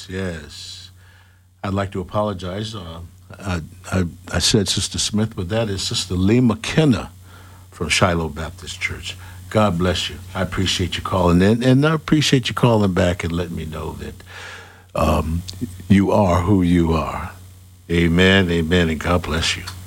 yes. I'd like to apologize. I said Sister Smith, but that is Sister Lee McKenna from Shiloh Baptist Church. God bless you. I appreciate you calling in, and I appreciate you calling back and letting me know that you are who you are. Amen, amen, and God bless you.